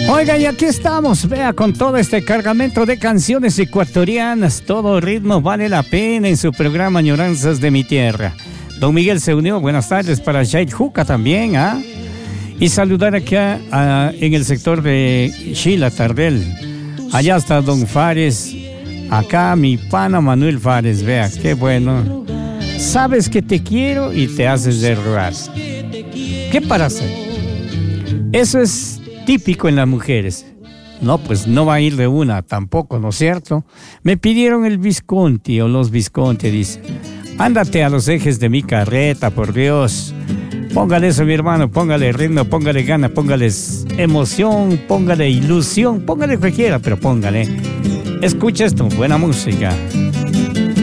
Oiga, y aquí estamos, vea, con todo este cargamento de canciones ecuatorianas. Todo ritmo vale la pena en su programa Añoranzas de mi Tierra. Don Miguel se unió, buenas tardes para Jade Juca también, ¿ah? Y saludar aquí en el sector de Chila, Tardel. Allá está Don Fares, acá mi pana Manuel Fares, vea, qué bueno. Sabes que te quiero y te haces de rogar. ¿Qué para hacer? Eso es típico en las mujeres. No, pues no va a ir de una tampoco, ¿no es cierto? Me pidieron el Visconti o los Visconti, dice. Ándate a los ejes de mi carreta, por Dios. Póngale eso, mi hermano, póngale ritmo, póngale gana, póngale emoción, póngale ilusión, póngale cualquiera, pero póngale. Escucha esto, buena música.